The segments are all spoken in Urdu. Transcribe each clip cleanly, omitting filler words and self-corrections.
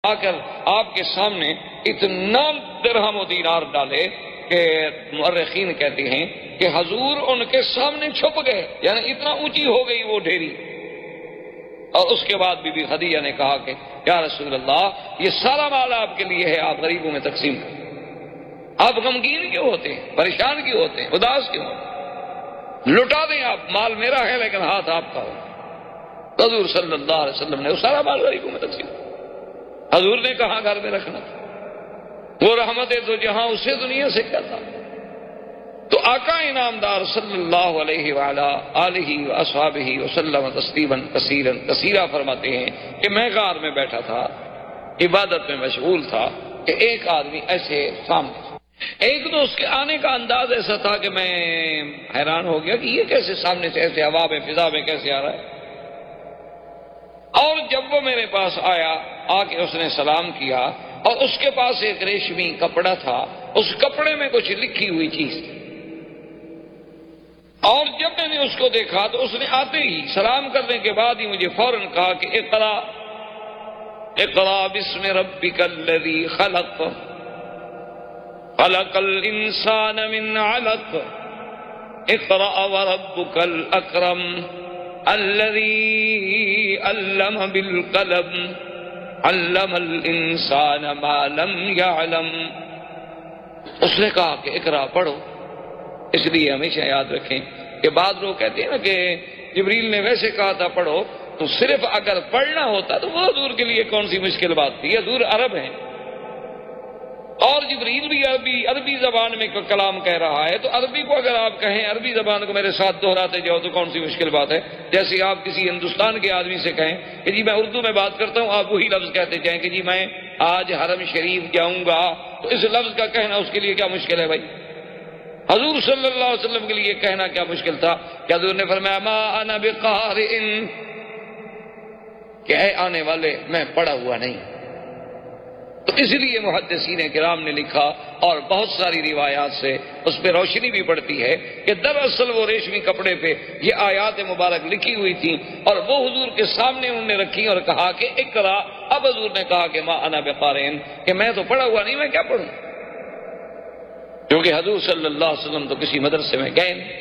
آ کر آپ کے سامنے اتنا درہم و دینار ڈالے کہ مورخین کہتے ہیں کہ حضور ان کے سامنے چھپ گئے، یعنی اتنا اونچی ہو گئی وہ ڈھیری۔ اور اس کے بعد بی بی خدیجہ نے کہا کہ یا رسول اللہ، یہ سارا مال آپ کے لیے ہے، آپ غریبوں میں تقسیم کریں۔ آپ غمگین کیوں ہوتے ہیں، پریشان کیوں ہوتے ہیں، اداس کیوں ہوتے ہیں؟ لٹا دیں آپ، مال میرا ہے لیکن ہاتھ آپ کا ہو۔ حضور صلی اللہ علیہ وسلم نے وہ سارا مال غریبوں میں تقسیم کیا۔ حضور نے کہا گھر میں رکھنا تھا، وہ رحمت تو جہاں اسے دنیا سے کیا تھا۔ تو آقا انعامدار صلی اللہ علیہ وعلا آلہ واصحابہ وسلم تسلیما کثیرا کثیرا فرماتے ہیں کہ میں غار میں بیٹھا تھا، عبادت میں مشغول تھا کہ ایک آدمی ایسے سامنے، ایک تو اس کے آنے کا انداز ایسا تھا کہ میں حیران ہو گیا کہ یہ کیسے سامنے سے ایسے ہوا میں فضا میں کیسے آ رہا ہے۔ اور جب وہ میرے پاس آیا، آ کے اس نے سلام کیا، اور اس کے پاس ایک ریشمی کپڑا تھا، اس کپڑے میں کچھ لکھی ہوئی چیز تھی۔ اور جب میں نے اس کو دیکھا تو اس نے آتے ہی سلام کرنے کے بعد ہی مجھے فوراً کہا کہ اقرا اقرا بسم ربک الذی خلق خلق الانسان من علق اقرا وربک الاکرم الذی علم بالقلم علم الانسان ما لم يعلم۔ اس نے کہا کہ اقرا پڑھو۔ اس لیے ہمیشہ یاد رکھیں کہ بعض لوگ کہتے ہیں نا کہ جبریل نے ویسے کہا تھا پڑھو، تو صرف اگر پڑھنا ہوتا تو وہ حضور کے لیے کون سی مشکل بات تھی؟ حضور عرب ہیں اور جبریل بھی عربی زبان میں کلام کہہ رہا ہے، تو عربی کو اگر آپ کہیں، عربی زبان کو میرے ساتھ دہراتے جاؤ تو کون سی مشکل بات ہے؟ جیسے آپ کسی ہندوستان کے آدمی سے کہیں کہ جی میں اردو میں بات کرتا ہوں، آپ وہی لفظ کہتے جائیں کہ جی میں آج حرم شریف جاؤں گا، تو اس لفظ کا کہنا اس کے لیے کیا مشکل ہے بھائی؟ حضور صلی اللہ علیہ وسلم کے لیے کہنا کیا مشکل تھا کہ حضور نے فرمایا ما انا بقارئ، کہ اے آنے والے میں پڑھا ہوا نہیں۔ تو اس لیے محدثین کرام نے لکھا اور بہت ساری روایات سے اس پہ روشنی بھی پڑتی ہے کہ دراصل وہ ریشمی کپڑے پہ یہ آیات مبارک لکھی ہوئی تھیں، اور وہ حضور کے سامنے انہوں نے رکھی اور کہا کہ اقرا۔ اب حضور نے کہا کہ ما انا بقارئ، کہ میں تو پڑھا ہوا نہیں، میں کیا پڑھوں؟ کیونکہ حضور صلی اللہ علیہ وسلم تو کسی مدرسے میں گئے نہیں،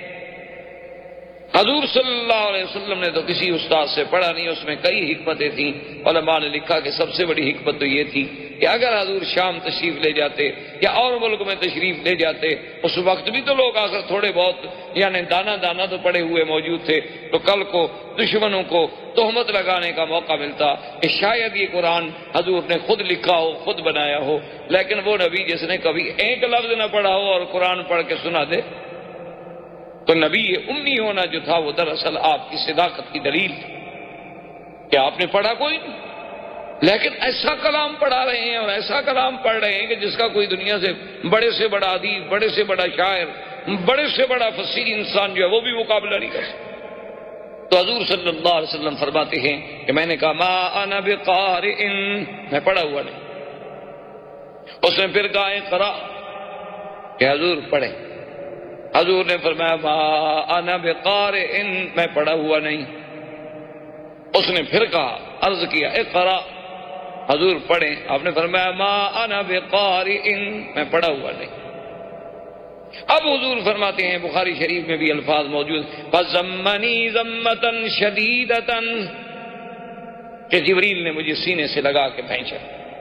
حضور صلی اللہ علیہ وسلم نے تو کسی استاد سے پڑھا نہیں۔ اس میں کئی حکمتیں تھیں، علماء نے لکھا کہ سب سے بڑی حکمت تو یہ تھی کہ اگر حضور شام تشریف لے جاتے یا اور ملک میں تشریف لے جاتے، اس وقت بھی تو لوگ آخر تھوڑے بہت یعنی دانا دانا تو پڑے ہوئے موجود تھے، تو کل کو دشمنوں کو تہمت لگانے کا موقع ملتا کہ شاید یہ قرآن حضور نے خود لکھا ہو، خود بنایا ہو۔ لیکن وہ نبی جس نے کبھی ایک لفظ نہ پڑھا ہو اور قرآن پڑھ کے سنا دے، تو نبی امی ہونا جو تھا وہ دراصل آپ کی صداقت کی دلیل تھی کہ آپ نے پڑھا کوئی نہیں، لیکن ایسا کلام پڑھا رہے ہیں اور ایسا کلام پڑھ رہے ہیں کہ جس کا کوئی دنیا سے بڑا ادیب، بڑے سے بڑا شاعر، بڑے سے بڑا فصیح انسان جو ہے وہ بھی مقابلہ نہیں کر سکتا۔ تو حضور صلی اللہ علیہ وسلم فرماتے ہیں کہ میں نے کہا ما انا بقارئ، میں پڑھا ہوا نہیں۔ اس نے پھر کہا اقرا، کہ حضور پڑھیں۔ حضور نے فرمایا ما انا بقارئ، میں پڑھا ہوا نہیں۔ اس نے پھر کہا، عرض کیا اقرا، حضور پڑھیں۔ آپ نے فرمایا ما انا بقارئ، میں پڑھا ہوا نہیں۔ اب حضور فرماتے ہیں، بخاری شریف میں بھی الفاظ موجود، فَزَمَّنِي زَمَّةً شَدِيدَةً، کہ جبریل نے مجھے سینے سے لگا کے پھینچا۔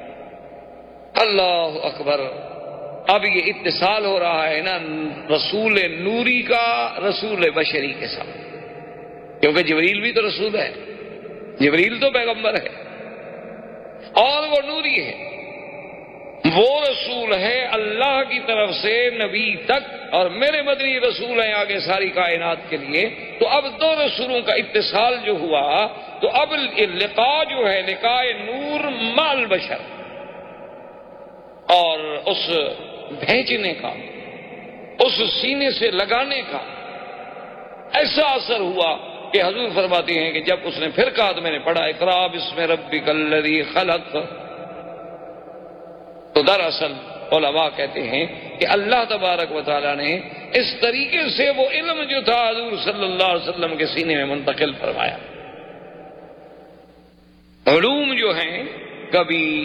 اللہ اکبر! اب یہ اتصال ہو رہا ہے نا رسول نوری کا رسول بشری کے ساتھ، کیونکہ جبریل بھی تو رسول ہے، جبریل تو پیغمبر ہے اور وہ نوری ہے، وہ رسول ہے اللہ کی طرف سے نبی تک، اور میرے مدنی رسول ہیں آگے ساری کائنات کے لیے۔ تو اب دو رسولوں کا اتصال جو ہوا، تو اب لقاء جو ہے لقاء نور مال بشر، اور اس بھیجنے کا، اس سینے سے لگانے کا ایسا اثر ہوا کہ حضور فرماتے ہیں کہ جب اس نے پھر کہا تو میں نے پڑھا اقرا بسم ربک الذی خلق، تو دراصل علماء کہتے ہیں کہ اللہ تبارک و تعالیٰ نے اس طریقے سے وہ علم جو تھا حضور صلی اللہ علیہ وسلم کے سینے میں منتقل فرمایا۔ علوم جو ہیں کبھی